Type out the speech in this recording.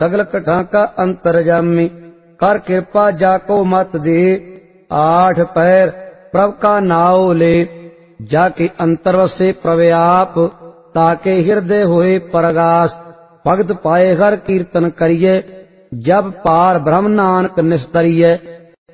सगल कठा का अंतर्जामी, कर कृपा जाको मत दे। आठ पैर प्रभ का नाव ले, जाके अंतर वसे प्रव्याप, ताके हृदय होए परगास। भगत पाए हर कीर्तन करिए, जब पार ब्रह्म नानक निस्तरिय।